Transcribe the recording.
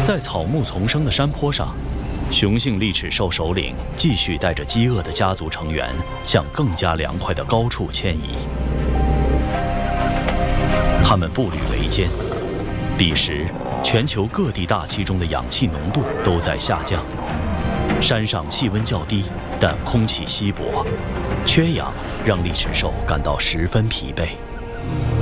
在草木丛生的山坡上，雄性利齿兽首领继续带着饥饿的家族成员向更加凉快的高处迁移。他们步履维艰。彼时，全球各地大气中的氧气浓度都在下降，山上气温较低，但空气稀薄，缺氧让利齿兽感到十分疲惫。